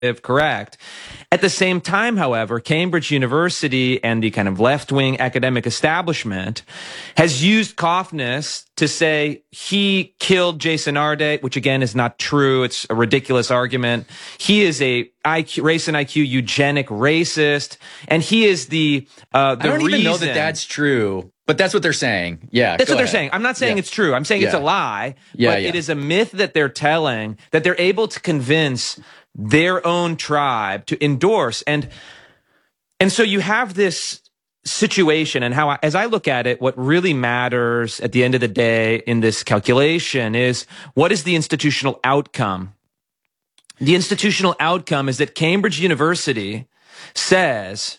correct. At the same time, however, Cambridge University and the kind of left-wing academic establishment has used Kaufness to say he killed Jason Arde, which again is not true. It's a ridiculous argument. He is a race and IQ eugenic racist, and he is the I don't even know that that's true. But that's what they're saying. Yeah, that's what they're saying. I'm not saying it's true. I'm saying it's a lie. But it is a myth that they're telling, that they're able to convince their own tribe to endorse. And so you have this situation, and how, as I look at it, what really matters at the end of the day in this calculation is, what is the institutional outcome? The institutional outcome is that Cambridge University says,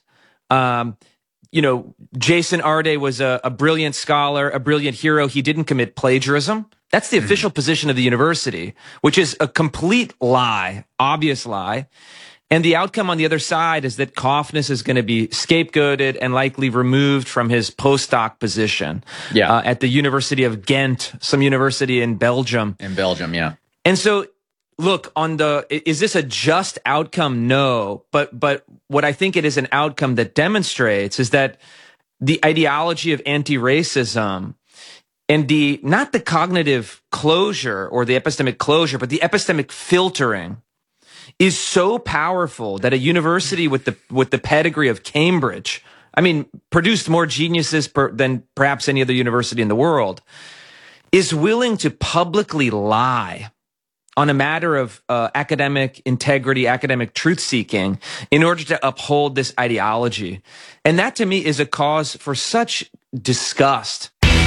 Jason Arde was a brilliant scholar, a brilliant hero. He didn't commit plagiarism. That's the official position of the university, which is a complete lie, obvious lie. And the outcome on the other side is that Kaufness is going to be scapegoated and likely removed from his postdoc position at the University of Ghent, some university in Belgium. In Belgium, yeah. And so, look, is this a just outcome? No. But what I think it is an outcome that demonstrates is that the ideology of anti-racism and not the cognitive closure or the epistemic closure, but the epistemic filtering is so powerful that a university with the pedigree of Cambridge, produced more geniuses than perhaps any other university in the world, is willing to publicly lie on a matter of academic integrity, academic truth-seeking, in order to uphold this ideology. And that, to me, is a cause for such disgust.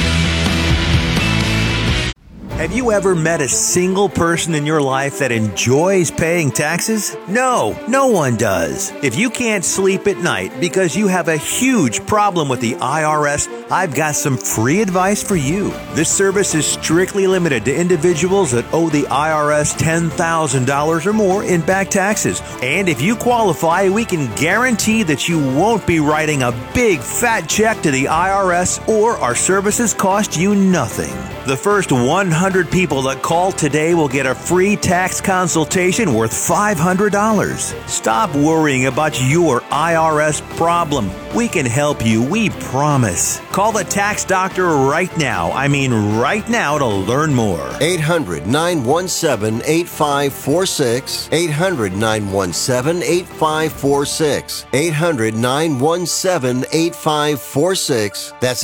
Have you ever met a single person in your life that enjoys paying taxes? No, no one does. If you can't sleep at night because you have a huge problem with the IRS, I've got some free advice for you. This service is strictly limited to individuals that owe the IRS $10,000 or more in back taxes. And if you qualify, we can guarantee that you won't be writing a big fat check to the IRS, or our services cost you nothing. The first 100 people that call today will get a free tax consultation worth $500. Stop worrying about your IRS problem. We can help you, we promise. Call the tax doctor right now. Right now, to learn more. 800-917-8546. 800-917-8546. 800-917-8546. That's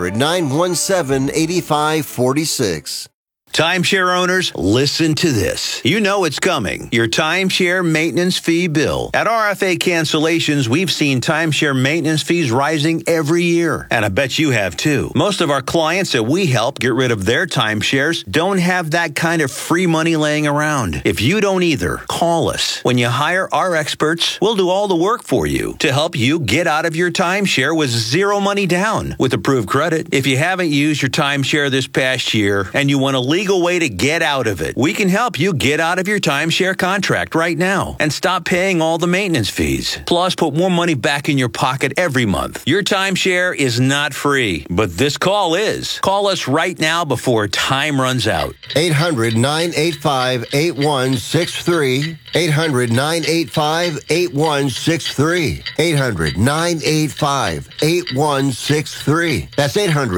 800-917-8546. Timeshare owners, listen to this. You know it's coming. Your timeshare maintenance fee bill. At RFA Cancellations, we've seen timeshare maintenance fees rising every year. And I bet you have too. Most of our clients that we help get rid of their timeshares don't have that kind of free money laying around. If you don't either, call us. When you hire our experts, we'll do all the work for you to help you get out of your timeshare with zero money down with approved credit. If you haven't used your timeshare this past year and you want to legal way to get out of it, we can help you get out of your timeshare contract right now and stop paying all the maintenance fees. Plus, put more money back in your pocket every month. Your timeshare is not free, but this call is. Call us right now before time runs out. 800-985-8163. 800-985-8163. 800-985-8163. That's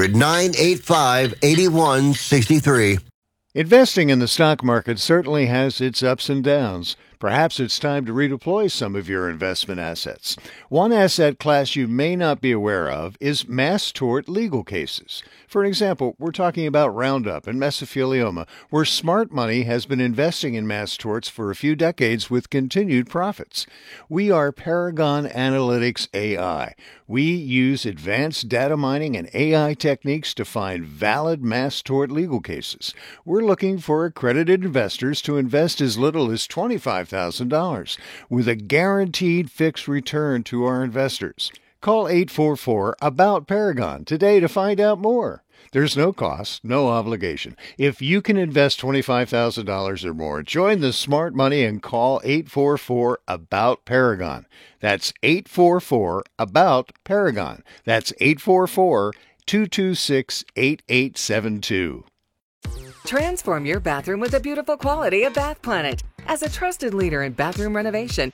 800-985-8163. Investing in the stock market certainly has its ups and downs. Perhaps it's time to redeploy some of your investment assets. One asset class you may not be aware of is mass tort legal cases. For example, we're talking about Roundup and mesothelioma, where smart money has been investing in mass torts for a few decades with continued profits. We are Paragon Analytics AI. We use advanced data mining and AI techniques to find valid mass tort legal cases. We're looking for accredited investors to invest as little as $25,000 with a guaranteed fixed return to our investors. Call 844-ABOUT-PARAGON today to find out more. There's no cost, no obligation. If you can invest $25,000 or more, join the smart money and call 844-ABOUT-PARAGON. That's 844-ABOUT-PARAGON. That's 844-226-8872. Transform your bathroom with the beautiful quality of Bath Planet. As a trusted leader in bathroom renovation,